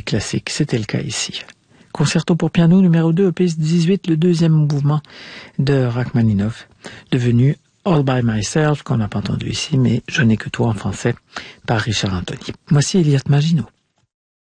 classique. C'était le cas ici. Concerto pour piano numéro 2, opus 18, le deuxième mouvement de Rachmaninov, devenu All by Myself, qu'on n'a pas entendu ici, mais Je n'ai que toi en français, par Richard Anthony. Voici Elliott Maginot.